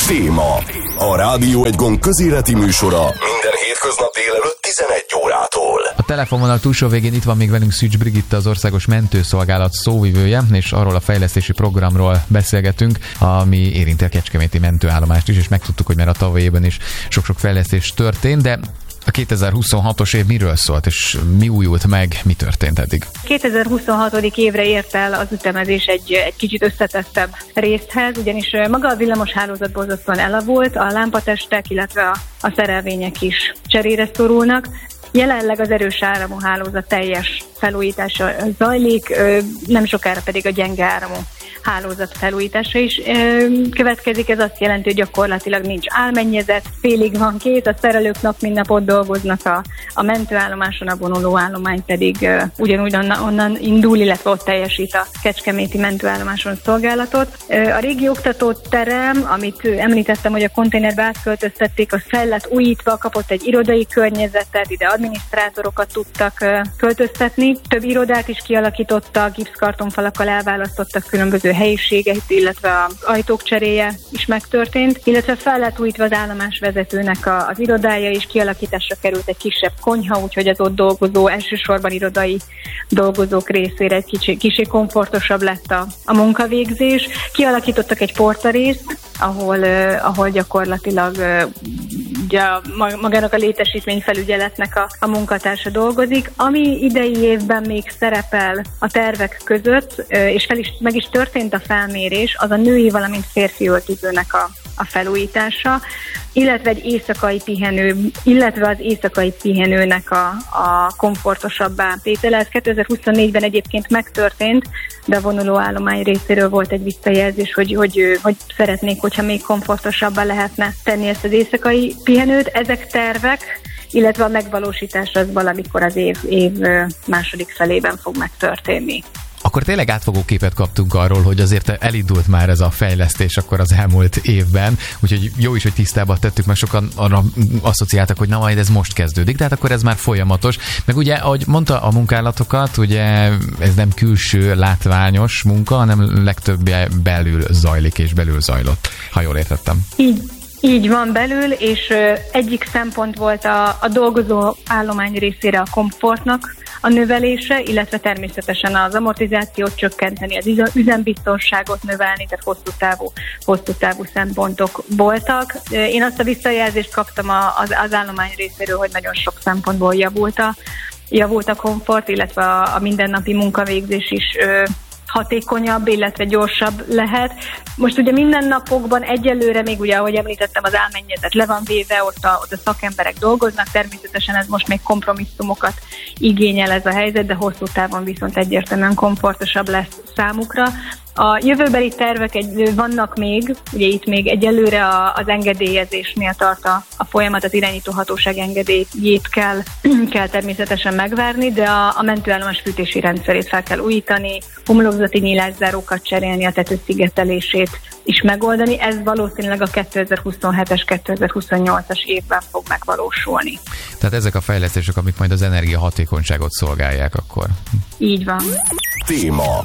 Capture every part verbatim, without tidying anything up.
Téma. A Rádió Egy Gong közéleti műsora minden hétköznap délelőtt tizenegy órától. A telefonvonal túlsó végén itt van még velünk Szűcs Brigitta, az Országos Mentőszolgálat szóvivője, és arról a fejlesztési programról beszélgetünk, ami érinti a kecskeméti mentőállomást is, és megtudtuk, hogy már a tavalyi évben is sok-sok fejlesztés történt, de a kétezer-huszonhatos év miről szólt, és mi újult meg, mi történt eddig? kétezer-huszonhat. évre ért el az ütemezés egy, egy kicsit összetettebb részhez, ugyanis maga a villamos hálózat borzasztóan elavult, a lámpatestek, illetve a, a szerelvények is cserére szorulnak. Jelenleg az erős áramú hálózat teljes felújítása zajlik, nem sokára pedig a gyenge áramú hálózat felújítása is következik. Ez azt jelenti, hogy gyakorlatilag nincs álmennyezet, félig van kész, a szerelők nap mint nap ott dolgoznak a, a mentőállomáson, a vonuló állomány pedig uh, ugyanúgy onnan, onnan indul, illetve ott teljesít a kecskeméti mentőállomáson szolgálatot. Uh, a régi oktatóterem, amit említettem, hogy a konténerbe átköltöztették, az fel lett újítva, kapott egy irodai környezetet, ide adminisztrátorokat tudtak uh, költöztetni. Több irodát is kialakítottak, gipszkartonfalakkal elválasztottak különböző helyiségeit, illetve az ajtók cseréje is megtörtént, illetve fel lett újítva az állomás vezetőnek a, az irodája is, kialakításra került egy kisebb konyha, úgyhogy az ott dolgozó, elsősorban irodai dolgozók részére egy kicsi, kicsi komfortosabb lett a, a munkavégzés. Kialakítottak egy portarészt, ahol, uh, ahol gyakorlatilag uh, ugye magának a létesítményfelügyeletnek a, a munkatársa dolgozik, ami idei évben még szerepel a tervek között, uh, és fel is, meg is történt a felmérés, az a női, valamint férfi öltözőnek a, a felújítása, illetve egy éjszakai pihenő, illetve az éjszakai pihenőnek a, a komfortosabbá tétele. Ez kétezer-huszonnégyben egyébként megtörtént, de a vonulóállomány részéről volt egy visszajelzés, hogy, hogy, hogy szeretnék, hogyha még komfortosabbá lehetne tenni ezt az éjszakai pihenőt. Ezek tervek, illetve a megvalósítás az valamikor az év, év második felében fog megtörténni. Akkor tényleg átfogó képet kaptunk arról, hogy azért elindult már ez a fejlesztés akkor az elmúlt évben, úgyhogy jó is, hogy tisztába tettük, mert sokan arra asszociáltak, hogy na majd ez most kezdődik, de hát akkor ez már folyamatos. Meg ugye, ahogy mondta a munkálatokat, ugye ez nem külső látványos munka, hanem legtöbbje belül zajlik és belül zajlott, ha jól értettem. Így. Így van belül, és egyik szempont volt a, a dolgozó állomány részére a komfortnak a növelése, illetve természetesen az amortizációt csökkenteni, az üzembiztonságot növelni, tehát hosszú távú, hosszú távú szempontok voltak. Én azt a visszajelzést kaptam az, az állomány részéről, hogy nagyon sok szempontból javult a, javult a komfort, illetve a, a mindennapi munkavégzés is hatékonyabb, illetve gyorsabb lehet. Most ugye mindennapokban egyelőre még ugye, ahogy említettem, az álmennyezet le van véve, ott a, ott a szakemberek dolgoznak, természetesen ez most még kompromisszumokat igényel ez a helyzet, de hosszú távon viszont egyértelműen komfortosabb lesz számukra. A jövőbeli tervek egy, vannak még, ugye itt még egyelőre a, az engedélyezésnél tart a, a folyamat, az irányítóhatóság engedélyét kell, kell természetesen megvárni, de a, a mentőállomás fűtési rendszerét fel kell újítani, homlokzati nyílászárókat cserélni, a tető szigetelését is megoldani. Ez valószínűleg a kétezer-huszonhetes kétezer-huszonnyolcas évben fog megvalósulni. Tehát ezek a fejlesztések, amik majd az energiahatékonyságot szolgálják akkor. Így van. Téma.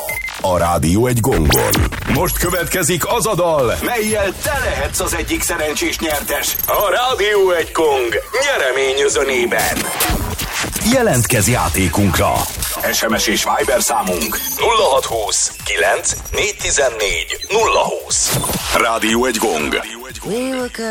A Rádió Egy Gongon. Most következik az a dal, mellyel te lehetsz az egyik szerencsés nyertes a Rádió Egy Gong nyereményözönében. Jelentkezz játékunkra! es em es és Viber számunk nulla hatszázhúsz kilenc négyszáztizennégy nulla húsz. Rádió Egy Gong.